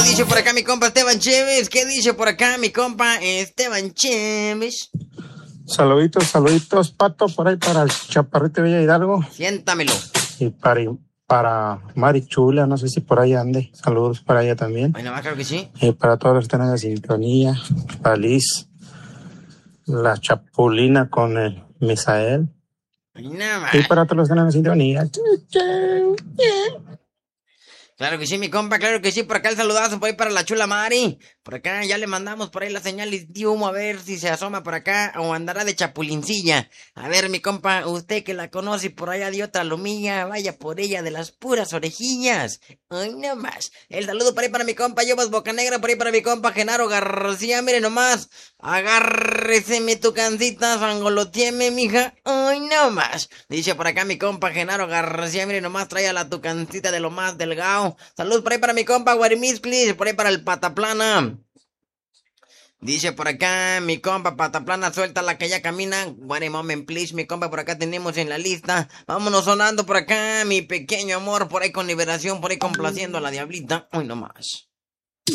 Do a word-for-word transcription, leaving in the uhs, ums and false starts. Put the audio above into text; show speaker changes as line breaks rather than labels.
dice por acá mi compa Esteban Chévez? ¿Qué dice por acá mi compa Esteban Chévez?
Saluditos, saluditos, Pato, por ahí para el Chaparrito Villa Hidalgo.
Siéntamelo.
Y para, para Mari Chula, no sé si por ahí ande. Saludos para ella también.
Bueno, más claro que sí.
Y para todos los que están en la sintonía, para Liz, la Chapulina con el Misael.
Nada más.
Y para todos los que están en la sintonía.
Claro que sí, mi compa, claro que sí. Por acá el saludazo por ahí para la chula Mari. Por acá ya le mandamos por ahí las señales de humo a ver si se asoma por acá o andará de chapulincilla. A ver, mi compa, usted que la conoce por allá de otra lomilla, vaya por ella de las puras orejillas. Ay, no más. El saludo por ahí para mi compa Yobas Bocanegra, por ahí para mi compa Genaro García. Mire nomás, agárreseme tu cancita, sangolotieme, mija. Ay, no más. Dice por acá mi compa Genaro García, mire nomás, trae a la tucancita de lo más delgado. Saludos por ahí para mi compa Guarimisclis, por ahí para el Pataplana. Dice por acá mi compa Pataplana, suelta la que ya camina. Guari moment please, mi compa, por acá tenemos en la lista. Vámonos sonando por acá, mi pequeño amor, por ahí con liberación, por ahí complaciendo a la diablita. Uy, no más.